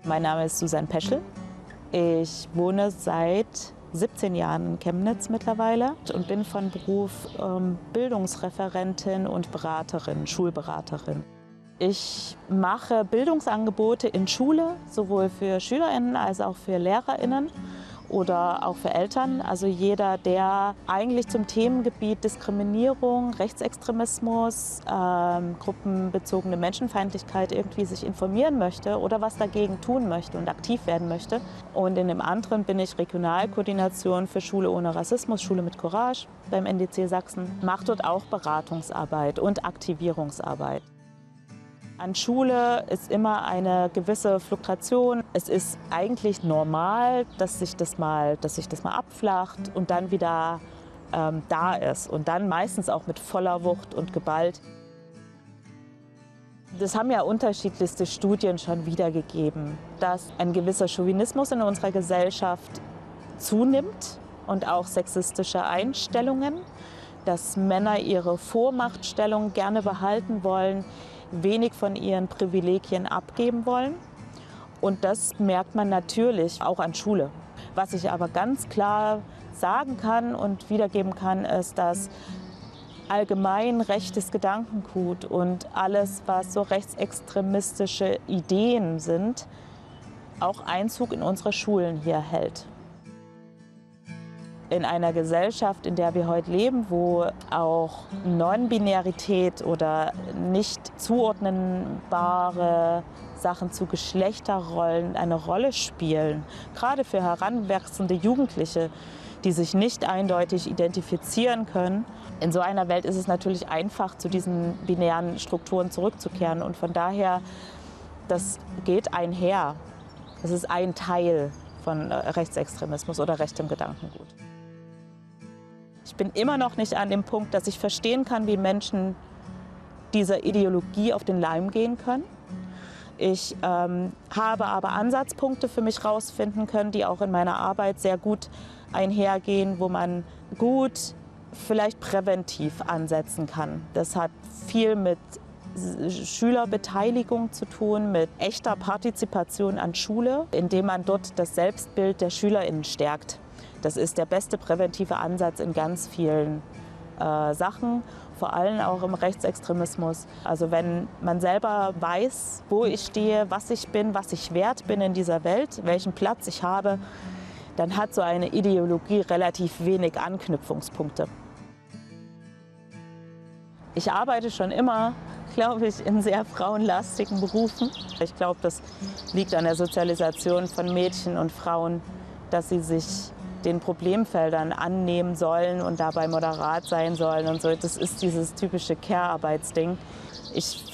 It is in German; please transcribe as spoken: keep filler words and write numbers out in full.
Mein Name ist Susanne Peschel. Ich wohne seit siebzehn Jahren in Chemnitz mittlerweile und bin von Beruf ähm, Bildungsreferentin und Beraterin, Schulberaterin. Ich mache Bildungsangebote in Schule, sowohl für SchülerInnen als auch für LehrerInnen oder auch für Eltern. Also jeder, der eigentlich zum Themengebiet Diskriminierung, Rechtsextremismus, ähm, gruppenbezogene Menschenfeindlichkeit irgendwie sich informieren möchte oder was dagegen tun möchte und aktiv werden möchte. Und in dem anderen bin ich Regionalkoordination für Schule ohne Rassismus, Schule mit Courage beim N D C Sachsen. Mache dort auch Beratungsarbeit und Aktivierungsarbeit. An Schule ist immer eine gewisse Fluktuation. Es ist eigentlich normal, dass sich das mal, dass sich das mal abflacht und dann wieder ähm, da ist. Und dann meistens auch mit voller Wucht und Gewalt. Das haben ja unterschiedlichste Studien schon wiedergegeben, dass ein gewisser Chauvinismus in unserer Gesellschaft zunimmt und auch sexistische Einstellungen, dass Männer ihre Vormachtstellung gerne behalten wollen, wenig von ihren Privilegien abgeben wollen. Und das merkt man natürlich auch an Schule. Was ich aber ganz klar sagen kann und wiedergeben kann, ist, dass allgemein rechtes Gedankengut und alles, was so rechtsextremistische Ideen sind, auch Einzug in unsere Schulen hier hält. In einer Gesellschaft, in der wir heute leben, wo auch Non-Binarität oder nicht zuordnenbare Sachen zu Geschlechterrollen eine Rolle spielen, gerade für heranwachsende Jugendliche, die sich nicht eindeutig identifizieren können. In so einer Welt ist es natürlich einfach, zu diesen binären Strukturen zurückzukehren. Und von daher, das geht einher. Das ist ein Teil von Rechtsextremismus oder rechtem Gedankengut. Ich bin immer noch nicht an dem Punkt, dass ich verstehen kann, wie Menschen dieser Ideologie auf den Leim gehen können. Ich ähm, habe aber Ansatzpunkte für mich herausfinden können, die auch in meiner Arbeit sehr gut einhergehen, wo man gut vielleicht präventiv ansetzen kann. Das hat viel mit Schülerbeteiligung zu tun, mit echter Partizipation an Schule, indem man dort das Selbstbild der SchülerInnen stärkt. Das ist der beste präventive Ansatz in ganz vielen äh, Sachen, vor allem auch im Rechtsextremismus. Also wenn man selber weiß, wo ich stehe, was ich bin, was ich wert bin in dieser Welt, welchen Platz ich habe, dann hat so eine Ideologie relativ wenig Anknüpfungspunkte. Ich arbeite schon immer, glaube ich, in sehr frauenlastigen Berufen. Ich glaube, das liegt an der Sozialisation von Mädchen und Frauen, dass sie sich den Problemfeldern annehmen sollen und dabei moderat sein sollen und so. Das ist dieses typische Care-Arbeitsding. Ich